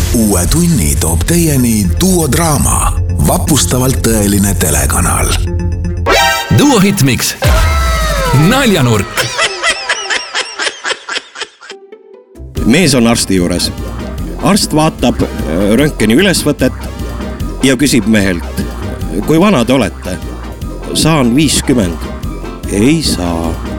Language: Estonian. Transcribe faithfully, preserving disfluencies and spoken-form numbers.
Uue tunni toob teieni Duo Draama, vapustavalt tõeline telekanal. Duo Hitmix. Naljanurk. Mees on arsti juures. Arst vaatab röntgeni ülesvõtet ja küsib mehelt, kui vana te olete? Saan viiskümmend. Ei saa.